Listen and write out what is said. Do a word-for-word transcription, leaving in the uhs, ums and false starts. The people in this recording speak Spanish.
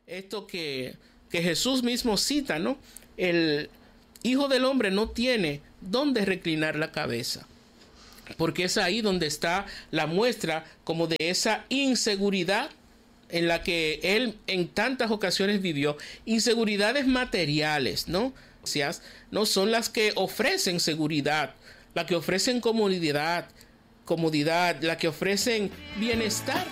esto que, que Jesús mismo cita, ¿no? El Hijo del Hombre no tiene dónde reclinar la cabeza, porque es ahí donde está la muestra como de esa inseguridad en la que él en tantas ocasiones vivió, inseguridades materiales, ¿no? No son las que ofrecen seguridad, las que ofrecen comodidad, comodidad, las que ofrecen bienestar.